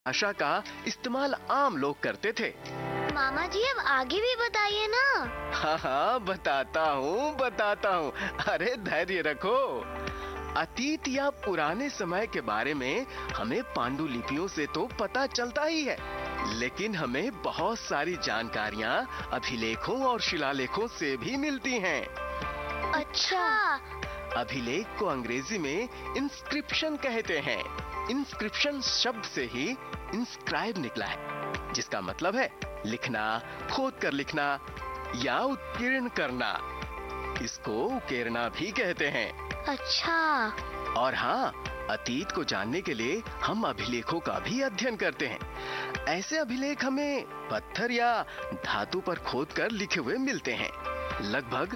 भाषा का इस्तेमाल आम लोग करते थे। मामा जी अब आगे भी बताइए ना। हाँ हाँ, बताता हूँ। अरे धैर्य रखो। अतीत या पुराने समय के बारे में हमें पांडुलिपियों से तो पता चलता ही है, लेकिन हमें बहुत सारी जानकारियाँ अभिलेखों और शिलालेखों से भी मिलती हैं। अच्छा। अभिलेख को अंग्रेजी में इंस्क्रिप्शन कहते हैं। इंस्क्रिप्शन शब्द से ही इंस्क्राइब निकला है, जिसका मतलब है लिखना, खोद कर लिखना या उत्कीर्ण करना। इसको उकेरना भी कहते हैं। अच्छा। और हाँ, अतीत को जानने के लिए हम अभिलेखों का भी अध्ययन करते हैं। ऐसे अभिलेख हमें पत्थर या धातु पर खोदकर लिखे हुए मिलते हैं। लगभग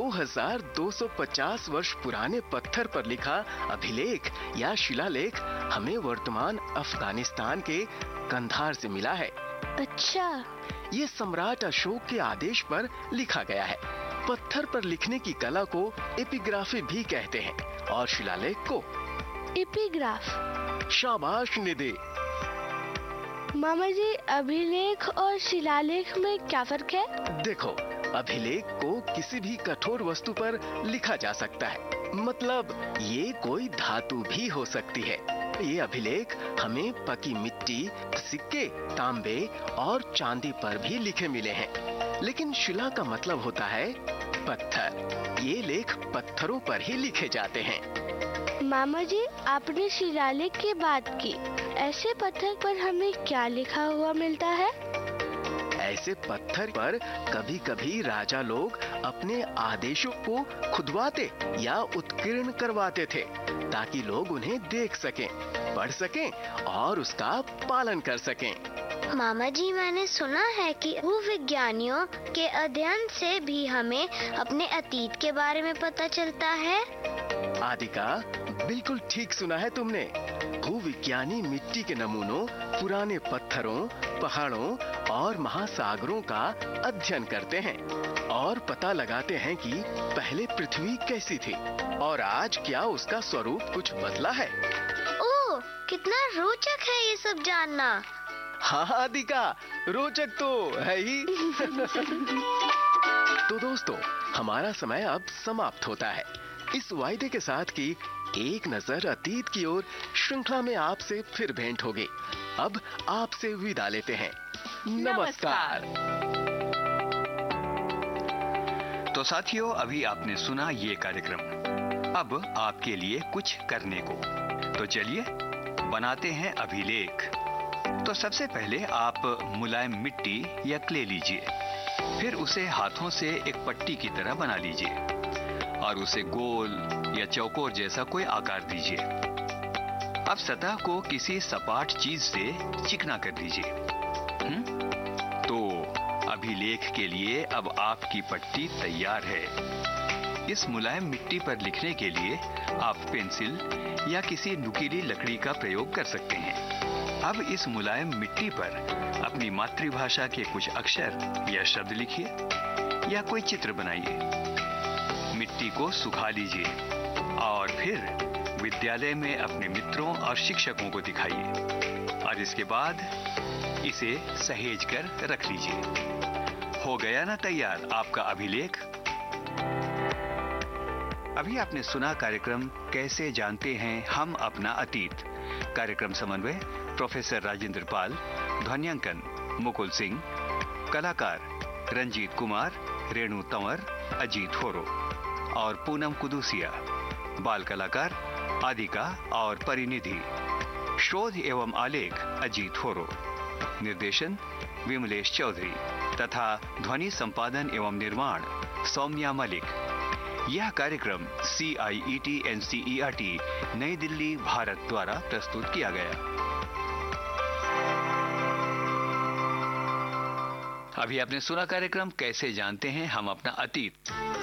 2250 वर्ष पुराने पत्थर पर लिखा अभिलेख या शिलालेख हमें वर्तमान अफगानिस्तान के कंधार से मिला है। अच्छा। ये सम्राट अशोक के आदेश पर लिखा गया है। पत्थर पर लिखने की कला को एपिग्राफी भी कहते हैं और शिलालेख को एपिग्राफ। शाबाश निधि। मामा जी, अभिलेख और शिलालेख में क्या फर्क है? देखो, अभिलेख को किसी भी कठोर वस्तु पर लिखा जा सकता है, मतलब ये कोई धातु भी हो सकती है। ये अभिलेख हमें पकी मिट्टी, सिक्के, तांबे और चांदी पर भी लिखे मिले हैं। लेकिन शिला का मतलब होता है पत्थर। ये लेख पत्थरों पर ही लिखे जाते हैं। मामा जी, आपने शिलालेख की बात की। ऐसे पत्थर पर हमें क्या लिखा हुआ मिलता है? ऐसे पत्थर पर कभी कभी राजा लोग अपने आदेशों को खुदवाते या उत्कीर्ण करवाते थे, ताकि लोग उन्हें देख सकें, पढ़ सकें और उसका पालन कर सकें। मामा जी, मैंने सुना है कि भूविज्ञानियों के अध्ययन से भी हमें अपने अतीत के बारे में पता चलता है। आदिका, बिल्कुल ठीक सुना है तुमने। भूविज्ञानी मिट्टी के नमूनों, पुराने पत्थरों, पहाड़ों और महासागरों का अध्ययन करते हैं और पता लगाते हैं कि पहले पृथ्वी कैसी थी और आज क्या उसका स्वरूप कुछ बदला है। ओह, कितना रोचक है ये सब जानना। हाँ आदिका, रोचक तो है ही। तो दोस्तों, हमारा समय अब समाप्त होता है। इस वायदे के साथ कि एक नजर अतीत की ओर श्रृंखला में आपसे फिर भेंट होगी। अब आपसे विदा लेते हैं। नमस्कार। तो साथियों, अभी आपने सुना ये कार्यक्रम। अब आपके लिए कुछ करने को, तो चलिए बनाते हैं अभिलेख। तो सबसे पहले आप मुलायम मिट्टी या क्ले लीजिए, फिर उसे हाथों से एक पट्टी की तरह बना लीजिए और उसे गोल या चौकोर जैसा कोई आकार दीजिए। अब सतह को किसी सपाट चीज से चिकना कर दीजिए। तो अभिलेख के लिए अब आपकी पट्टी तैयार है। इस मुलायम मिट्टी पर लिखने के लिए आप पेंसिल या किसी नुकीली लकड़ी का प्रयोग कर सकते हैं। अब इस मुलायम मिट्टी पर अपनी मातृभाषा के कुछ अक्षर या शब्द लिखिए या कोई चित्र बनाइए। मिट्टी को सुखा लीजिए और फिर विद्यालय में अपने मित्रों और शिक्षकों को दिखाइए और इसके बाद इसे सहेज कर रख लीजिए। हो गया ना तैयार आपका अभिलेख। अभी आपने सुना कार्यक्रम कैसे जानते हैं हम अपना अतीत। कार्यक्रम समन्वय प्रोफेसर राजेंद्र पाल, ध्वन्यांकन मुकुल सिंह, कलाकार रंजीत कुमार, रेणु तंवर, अजीत होरो और पूनम कुदूसिया, बाल कलाकार आदिका और परिनिधि, शोध एवं आलेख अजीत होरो, निर्देशन विमलेश चौधरी तथा ध्वनि संपादन एवं निर्माण सौम्या मलिक। यह कार्यक्रम CIET NCERT नई दिल्ली भारत द्वारा प्रस्तुत किया गया। अभी आपने सुना कार्यक्रम कैसे जानते हैं हम अपना अतीत।